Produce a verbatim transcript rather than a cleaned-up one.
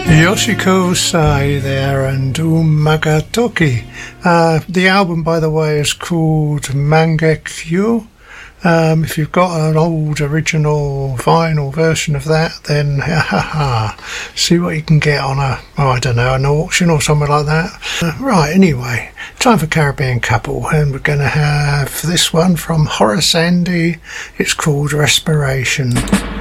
Yoshiko Sai there and Umagatoki. Uh, the album, by the way, is called Mangekyo. Um, if you've got an old original vinyl version of that, then ha ha ha, see what you can get on a, oh, I don't know, an auction or something like that. Uh, right, anyway, time for Caribbean Couple, and we're going to have this one from Horace Andy. It's called Respiration.